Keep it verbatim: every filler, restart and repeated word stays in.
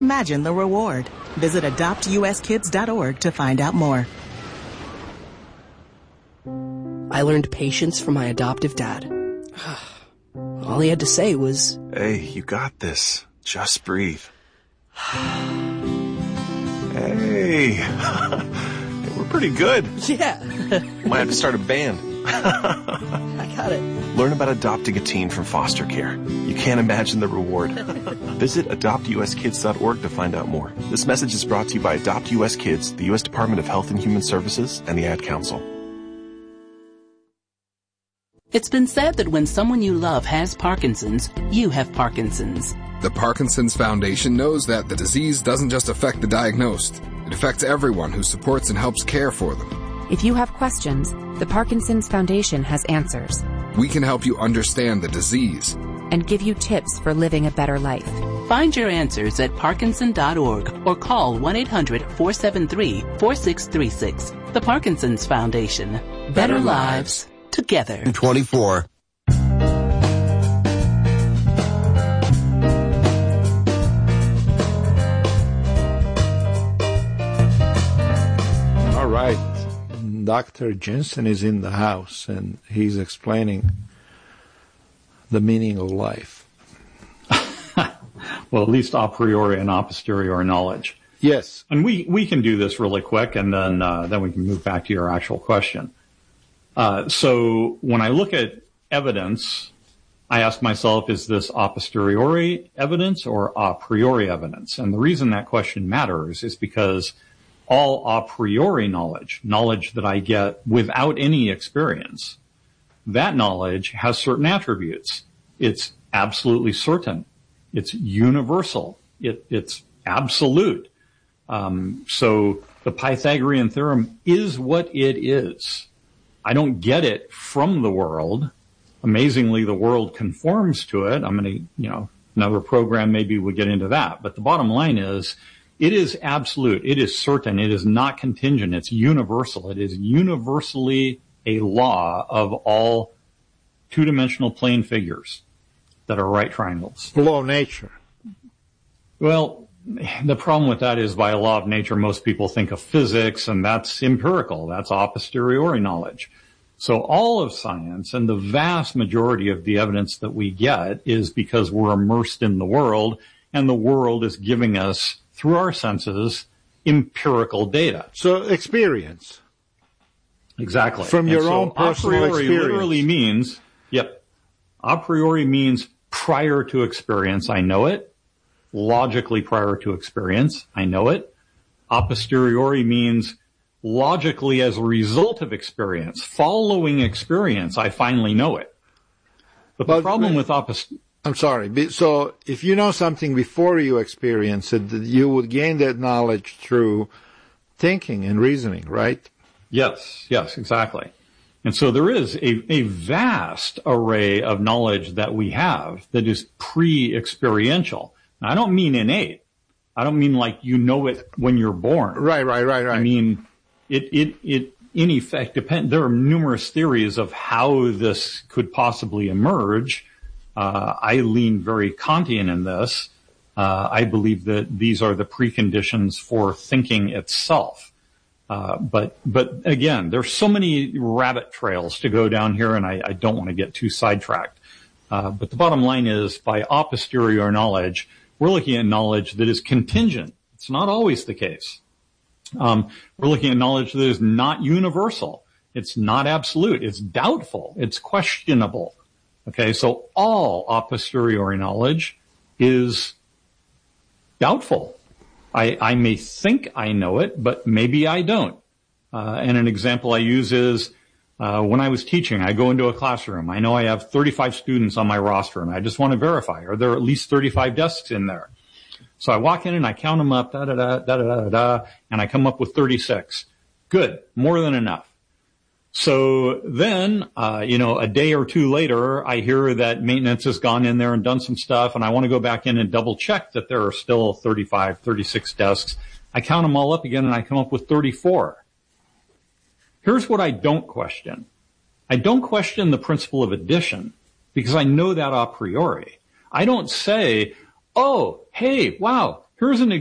Imagine the reward. Visit adopt u s kids dot org to find out more. I learned patience from my adoptive dad. All he had to say was, "Hey, you got this. Just breathe." Hey, we're pretty good. Yeah. Might have to start a band. I got it. Learn about adopting a teen from foster care. You can't imagine the reward. Visit adopt u s kids dot org to find out more. This message is brought to you by Adopt U S Kids, the U S Department of Health and Human Services, and the Ad Council. It's been said that when someone you love has Parkinson's, you have Parkinson's. The Parkinson's Foundation knows that the disease doesn't just affect the diagnosed. It affects everyone who supports and helps care for them. If you have questions, the Parkinson's Foundation has answers. We can help you understand the disease and give you tips for living a better life. Find your answers at parkinson dot org or call one eight hundred four seven three four six three six. The Parkinson's Foundation. Better, better lives. Together. twenty-four. All right. Doctor Jensen is in the house, and he's explaining the meaning of life. Well, at least a priori and a posteriori knowledge. Yes. And we, we can do this really quick, and then uh, then we can move back to your actual question. Uh, so when I look at evidence, I ask myself, is this a posteriori evidence or a priori evidence? And the reason that question matters is because all a priori knowledge, knowledge that I get without any experience, that knowledge has certain attributes. It's absolutely certain. It's universal. It, it's absolute. Um, so the Pythagorean theorem is what it is. I don't get it from the world. Amazingly, the world conforms to it. I'm going to, you know, another program, maybe we'll get into that. But the bottom line is, it is absolute. It is certain. It is not contingent. It's universal. It is universally a law of all two-dimensional plane figures that are right triangles. The law of nature. Well, the problem with that is by a law of nature, most people think of physics, and that's empirical. That's a posteriori knowledge. So all of science and the vast majority of the evidence that we get is because we're immersed in the world, and the world is giving us, through our senses, empirical data. So experience. Exactly. From your so own personal a priori experience. Literally means, yep, a priori means prior to experience, I know it. Logically prior to experience, I know it. A posteriori means logically as a result of experience. Following experience, I finally know it. But, but the problem with a posteriori... I'm sorry. So if you know something before you experience it, you would gain that knowledge through thinking and reasoning, right? Yes, yes, exactly. And so there is a, a vast array of knowledge that we have that is pre-experiential. Now, I don't mean innate. I don't mean like you know it when you're born. Right, right, right, right. I mean, it, it, it, in effect, depend, there are numerous theories of how this could possibly emerge. Uh, I lean very Kantian in this. Uh, I believe that these are the preconditions for thinking itself. Uh, but, but again, there's so many rabbit trails to go down here, and I, I don't want to get too sidetracked. Uh, but the bottom line is, by a posteriori knowledge, we're looking at knowledge that is contingent. It's not always the case. Um, we're looking at knowledge that is not universal. It's not absolute. It's doubtful. It's questionable. Okay, so all a posteriori knowledge is doubtful. I, I may think I know it, but maybe I don't. Uh, and an example I use is uh, when I was teaching, I go into a classroom. I know I have thirty-five students on my roster, and I just want to verify, are there at least thirty-five desks in there? So I walk in and I count them up, da da da da da da da, and I come up with thirty-six. Good, more than enough. So then, uh, you know, a day or two later, I hear that maintenance has gone in there and done some stuff, and I want to go back in and double check that there are still thirty-five, thirty-six desks. I count them all up again, and I come up with thirty-four. Here's what I don't question. I don't question the principle of addition, because I know that a priori. I don't say, oh, hey, wow, Here's an